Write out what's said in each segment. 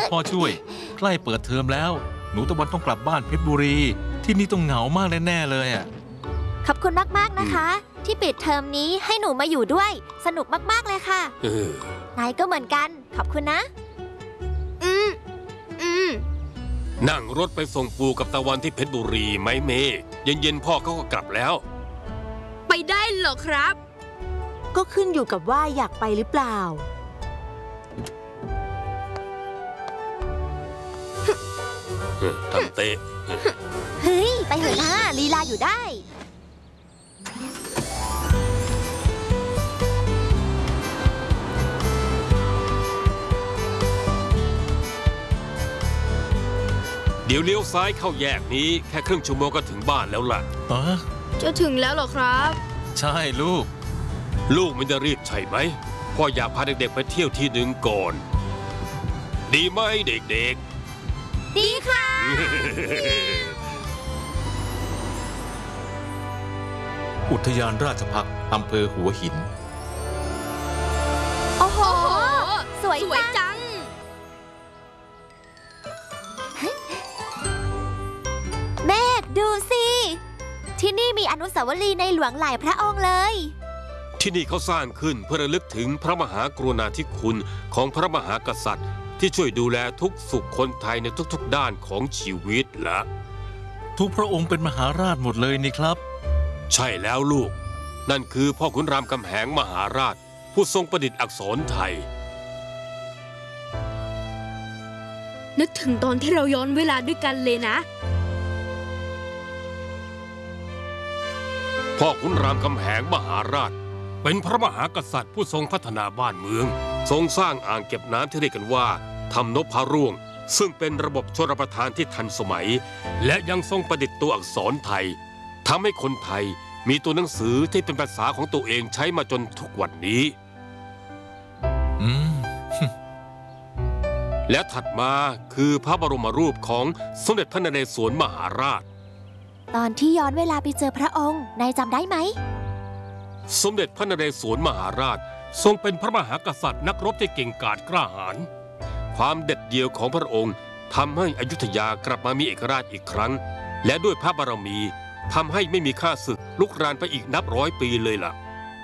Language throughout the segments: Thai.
พ่อช่วยใกล้เปิดเทอมแล้วหนูตะวันต้องกลับบ้านเพชรบุรีที่นี่ต้องเหงามากแน่ๆเลยอ่ะขอบคุณมากๆนะคะที่ปิดเทอมนี้ให้หนูมาอยู่ด้วยสนุกมากๆเลยค่ะนายก็เหมือนกันขอบคุณนะนั่งรถไปส่งปู่กับตะวันที่เพชรบุรีไหมเมย์เย็นๆพ่อเขาก็กลับแล้วไปได้เหรอครับก็ขึ้นอยู่กับว่าอยากไปหรือเปล่าทำเตะเฮ้ยไปเถอะนะลีลาอยู่ได้เดี๋ยวเลี้ยวซ้ายเข้าแยกนี้แค่ครึ่งชั่วโมงก็ถึงบ้านแล้วล่ะจะถึงแล้วเหรอครับใช่ลูกมันจะรีบใช่ไหมพ่ออยากพาเด็กๆไปเที่ยวที่หนึ่งก่อนดีไหมเด็กๆดีค่ะอุทยานราชภัฏอำเภอหัวหินโอ้โหสวยจังเมฆดูสิที่นี่มีอนุสาวรีย์ในหลวงหลายพระองค์เลยที่นี่เขาสร้างขึ้นเพื่อระลึกถึงพระมหากรุณาธิคุณของพระมหากษัตริย์ที่ช่วยดูแลทุกสุขคนไทยในทุกๆด้านของชีวิตละทุกพระองค์เป็นมหาราชหมดเลยนี่ครับใช่แล้วลูกนั่นคือพ่อขุนรามคำแหงมหาราชผู้ทรงประดิษฐ์อักษรไทยนึกถึงตอนที่เราย้อนเวลาด้วยกันเลยนะพ่อขุนรามคำแหงมหาราชเป็นพระมหากษัตริย์ผู้ทรงพัฒนาบ้านเมืองทรงสร้างอ่างเก็บน้ำที่เรียกกันว่าทำนพพระร่วงซึ่งเป็นระบบชลประทานที่ทันสมัยและยังทรงประดิษฐ์ตัวอักษรไทยทำให้คนไทยมีตัวหนังสือที่เป็นภาษาของตัวเองใช้มาจนทุกวันนี้และถัดมาคือพระบรมรูปของสมเด็จพระนเรศวรมหาราชตอนที่ย้อนเวลาไปเจอพระองค์นายจำได้ไหมสมเด็จพระนเรศวรมหาราชทรงเป็นพระมหากษัตริย์นักรบที่เก่งกาจกล้าหาญความเด็ดเดี่ยวของพระองค์ทำให้อยุธยากลับมามีเอกราชอีกครั้งและด้วยพระบารมีทำให้ไม่มีข้าศึกลุกรานไปอีกนับร้อยปีเลยล่ะ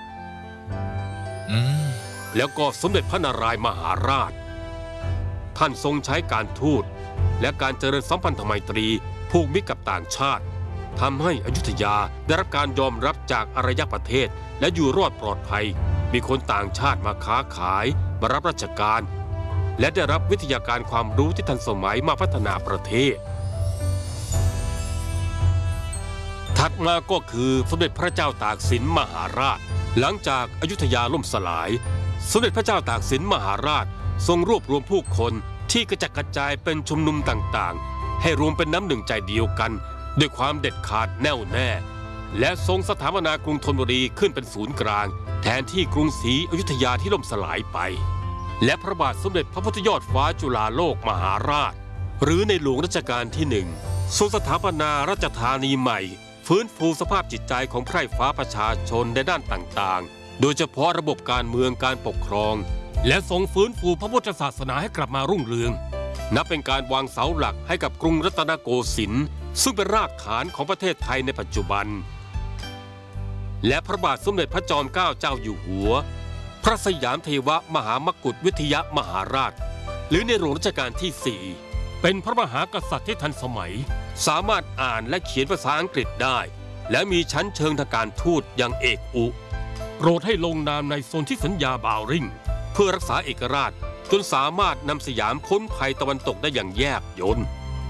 แล้วก็สมเด็จพระนารายณ์มหาราชท่านทรงใช้การทูตและการเจริญสัมพันธไมตรีผูกมิตรกับต่างชาติทำให้อยุธยาได้รับการยอมรับจากอารยประเทศและอยู่รอดปลอดภัยมีคนต่างชาติมาค้าขายมารับราชการและได้รับวิทยาการความรู้ที่ทันสมัยมาพัฒนาประเทศถัดมาก็คือสมเด็จพระเจ้าตากสินมหาราชหลังจากอยุธยาล่มสลายสมเด็จพระเจ้าตากสินมหาราชทรงรวบรวมผู้คนที่กระจัดกระจายเป็นชุมนุมต่างๆให้รวมเป็นน้ำหนึ่งใจเดียวกันด้วยความเด็ดขาดแน่วแน่และทรงสถาปนากรุงธนบุรีขึ้นเป็นศูนย์กลางแทนที่กรุงศรีอยุธยาที่ล่มสลายไปและพระบาทสมเด็จพระพุทธยอดฟ้าจุฬาโลกมหาราชหรือในหลวงรัชกาลที่ 1ทรงสถาปนาราชธานีใหม่ฟื้นฟูสภาพจิตใจของไพร่ฟ้าประชาชนในด้านต่างๆโดยเฉพาะระบบการเมืองการปกครองและทรงฟื้นฟูพระพุทธศาสนาให้กลับมารุ่งเรืองนับเป็นการวางเสาหลักให้กับกรุงรัตนโกสินทร์ซึ่งเป็นรากฐานของประเทศไทยในปัจจุบันและพระบาทสมเด็จพระจอมเกล้าเจ้าอยู่หัวพระสยามเทวมหามกุฏวิทยมหาราชหรือในหลวงรัชกาลที่ 4เป็นพระมหากษัตริย์ที่ทันสมัยสามารถอ่านและเขียนภาษาอังกฤษได้และมีชั้นเชิงทางการทูตอย่างเอกอุโปรดให้ลงนามในสนธิสัญญาบาวริงเพื่อรักษาเอกราชจนสามารถนำสยามพ้นภัยตะวันตกได้อย่างแยบยล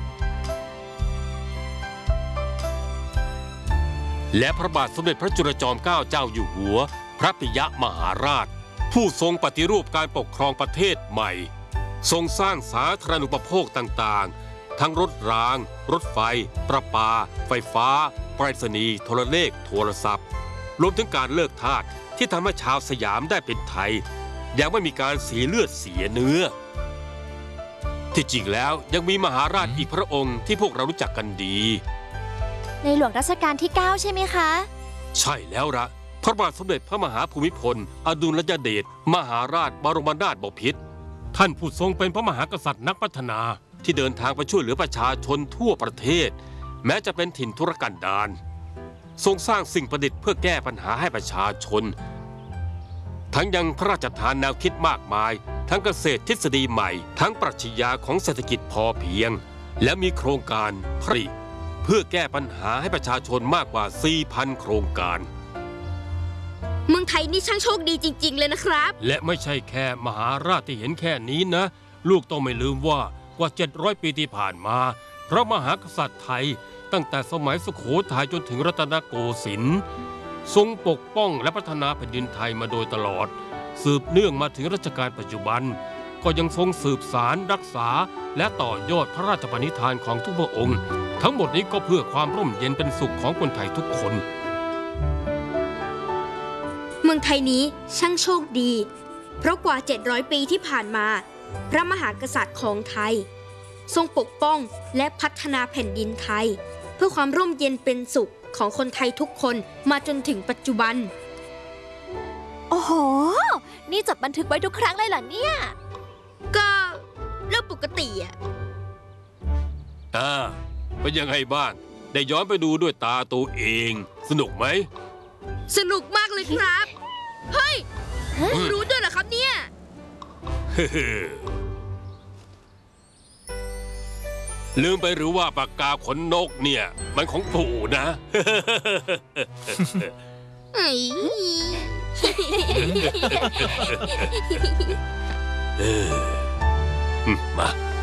และพระบาทสมเด็จพระจุลจอมเกล้าเจ้าอยู่หัวพระปิยมหาราชผู้ทรงปฏิรูปการปกครองประเทศใหม่ทรงสร้างสาธารณูปโภคต่างๆทั้งรถรางรถไฟประปาไฟฟ้าไปรษณีย์โทรเลขโทรศัพท์รวมถึงการเลิกทาสที่ทำให้ชาวสยามได้เป็นไทยยังไม่มีการเสียเลือดเสียเนื้อที่จริงแล้วยังมีมหาราชอีกพระองค์ที่พวกเรารู้จักกันดีในหลวงรัชกาลที่ 9ใช่ไหมคะใช่แล้วละพระบาทสมเด็จพระมหาภูมิพลอดุลยเดชมหาราชบรมนาถบพิตรท่านผู้ทรงเป็นพระมหากษัตริย์นักพัฒนาที่เดินทางไปช่วยเหลือประชาชนทั่วประเทศ แม้จะเป็นถิ่นทุรกันดารทรงสร้างสิ่งประดิษฐ์เพื่อแก้ปัญหาให้ประชาชน ทั้งยังพระราชทานแนวคิดมากมายทั้งเกษตรทฤษฎีใหม่ทั้งปรัชญาของเศรษฐกิจพอเพียงและมีโครงการผลิตเพื่อแก้ปัญหาให้ประชาชนมากกว่า 4,000 โครงการเมืองไทยนี่ช่างโชคดีจริง ๆ เลยนะครับและไม่ใช่แค่มหาราชที่เห็นแค่นี้นะ ลูกต้องไม่ลืมว่ากว่า 700 ปีที่ผ่านมาพระมหากษัตริย์ไทยตั้งแต่สมัยสุโขทัยจนถึงรัตนโกสินทร์ทรงปกป้องและพัฒนาแผ่นดินไทยมาโดยตลอดสืบเนื่องมาถึงรัชกาลปัจจุบันก็ยังทรงสืบสารรักษาและต่อยอดพระราชปณิธานของทุกพระองค์ ทั้งหมดนี้ก็เพื่อความร่มเย็นเป็นสุขของคนไทยทุกคนเมืองไทยนี้ช่างโชคดี เพราะกว่า 700 ปีที่ผ่านมา พระมหากษัตริย์ของไทย ทรงปกป้องและพัฒนาแผ่นดินไทย เพื่อความร่มเย็นเป็นสุขของคนไทยทุกคนมาจนถึงปัจจุบันโอ้โห นี่จดบันทึกไว้ทุกครั้งเลยเหรอเนี่ยก็เรื่องปกติอะเป็นยังไงบ้างได้ย้อนไปดูด้วยตาตัวเอง สนุกไหมสนุกมากเลยครับ เฮ้ย รู้ด้วยเหรอครับเนี่ยลืมไปหรือว่าปากกาขนนกเนี่ย มันของปู่นะ มา